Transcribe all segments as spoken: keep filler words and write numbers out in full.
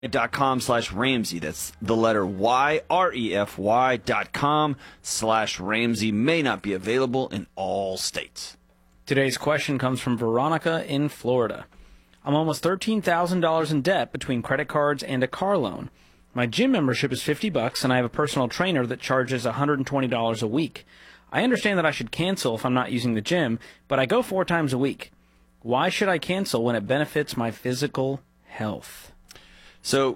dot com slash Ramsey. That's the letter Y, R E F Y dot com slash Ramsey. May not be available in all states. Today's question comes from Veronica in Florida. I'm almost thirteen thousand dollars in debt between credit cards and a car loan. My gym membership is fifty bucks, and I have a personal trainer that charges one hundred twenty dollars a week. I understand that I should cancel if I'm not using the gym, but I go four times a week. Why should I cancel when it benefits my physical health? So,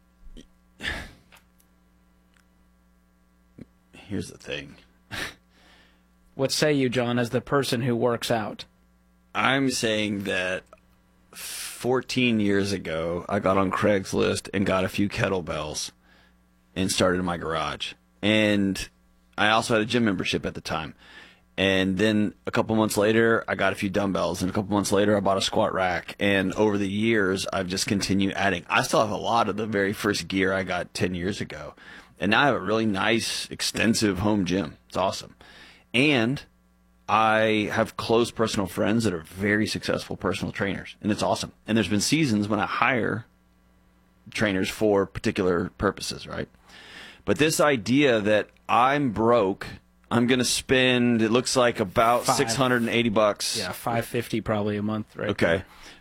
here's the thing. What say you, John, as the person who works out? I'm saying that fourteen years ago, I got on Craigslist and got a few kettlebells and started in my garage. And I also had a gym membership at the time. And then a couple months later, I got a few dumbbells. And a couple months later, I bought a squat rack. And over the years, I've just continued adding. I still have a lot of the very first gear I got ten years ago. And now I have a really nice, extensive home gym. It's awesome. And I have close personal friends that are very successful personal trainers. And it's awesome. And there's been seasons when I hire trainers for particular purposes, right? But this idea that I'm broke, I'm going to spend, it looks like about Five. six hundred eighty bucks. Yeah, five fifty probably a month, right? Okay.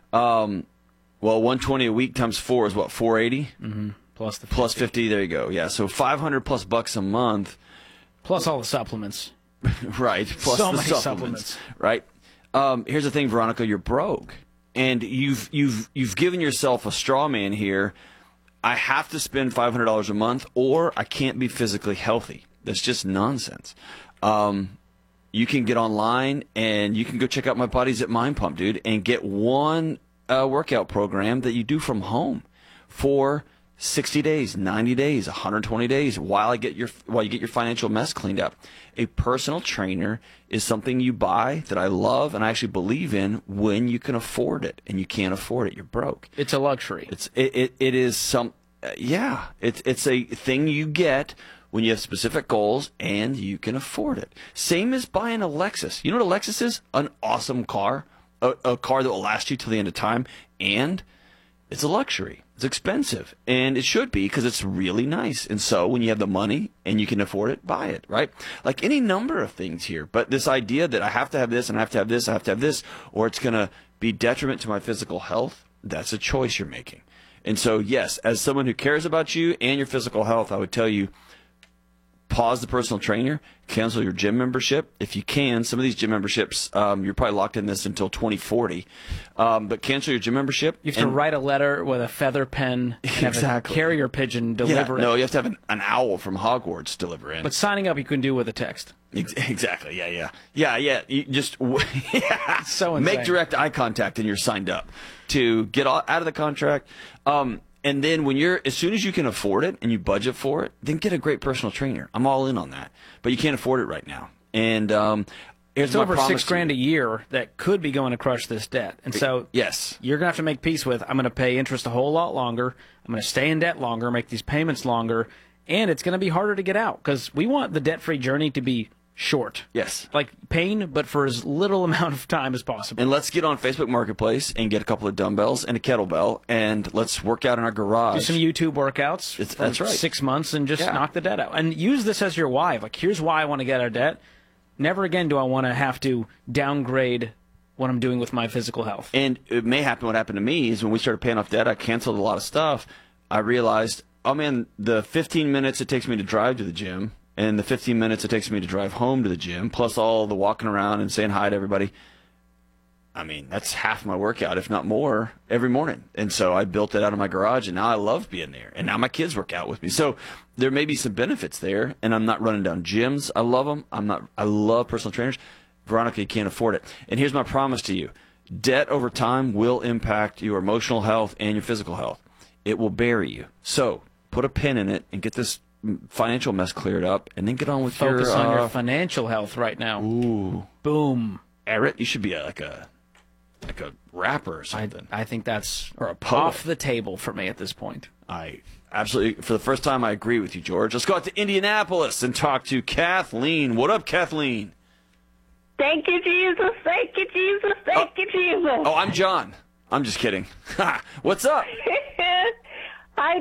Um, well, one twenty a week times four is what, four eighty? Mm-hmm. Plus the fifty. Plus fifty, there you go. Yeah, so five hundred plus bucks a month. Plus all the supplements. Right. Plus so the many supplements, supplements. Right. Um, here's the thing, Veronica, you're broke. And you've you've you've given yourself a straw man here. I have to spend five hundred dollars a month or I can't be physically healthy. That's just nonsense. Um, you can get online and you can go check out my buddies at Mind Pump, dude, and get one uh, workout program that you do from home for sixty days, ninety days, one hundred twenty days while I get your while you get your financial mess cleaned up. A personal trainer is something you buy that I love and I actually believe in when you can afford it, and you can't afford it, you're broke. It's a luxury. It's it it, it is some uh, yeah, it's it's a thing you get when you have specific goals and you can afford it. Same as buying a Lexus. You know what a Lexus is? An awesome car, a, a car that will last you till the end of time, and it's a luxury. It's expensive, and it should be because it's really nice. And so when you have the money and you can afford it, buy it, right? Like any number of things here. But this idea that I have to have this and I have to have this, I have to have this, or it's going to be detriment to my physical health, that's a choice you're making. And so, yes, as someone who cares about you and your physical health, I would tell you, pause the personal trainer, cancel your gym membership. If you can, some of these gym memberships, um, you're probably locked in this until twenty forty. Um, but cancel your gym membership. You have to write a letter with a feather pen and have Exactly. a carrier pigeon deliver yeah, it. No, you have to have an, an owl from Hogwarts deliver in. But signing up you can do with a text. Ex- Exactly. Yeah, yeah. Yeah, yeah. You just yeah. So insane. Make direct eye contact and you're signed up to get all, out of the contract. Um, and then when you're, as soon as you can afford it and you budget for it, then get a great personal trainer. I'm all in on that. But you can't afford it right now. And um, here's It's my over promise six to grand a you. year that could be going to crush this debt. And so Yes. you're going to have to make peace with, I'm going to pay interest a whole lot longer. I'm going to stay in debt longer, make these payments longer. And it's going to be harder to get out because we want the debt-free journey to be short. Yes. Like pain, but for as little amount of time as possible. And let's get on Facebook Marketplace and get a couple of dumbbells and a kettlebell, and let's work out in our garage. Do some YouTube workouts It's- for that's right. six months and just Yeah. knock the debt out. And use this as your why. Like, here's why I want to get out of debt. Never again do I want to have to downgrade what I'm doing with my physical health. And it may happen. What happened to me is when we started paying off debt, I canceled a lot of stuff. I realized, oh man, the fifteen minutes it takes me to drive to the gym and the fifteen minutes it takes me to drive home to the gym, plus all the walking around and saying hi to everybody, I mean, that's half my workout, if not more, every morning. And so I built it out of my garage, and now I love being there. And now my kids work out with me. So there may be some benefits there, and I'm not running down gyms. I love them. I'm not. I love personal trainers. Veronica, you can't afford it. And here's my promise to you. Debt over time will impact your emotional health and your physical health. It will bury you. So put a pin in it and get this financial mess cleared up, and then get on with Focus your... on uh, your financial health right now. Ooh. Boom. Eric, you should be a, like a like a rapper or I, something. I think that's Or a poet. off the table for me at this point. I absolutely, for the first time, I agree with you, George. Let's go out to Indianapolis and talk to Kathleen. What up, Kathleen? Thank you, Jesus. Thank you, Jesus. Thank you, Jesus. Oh, I'm John. I'm just kidding. What's up?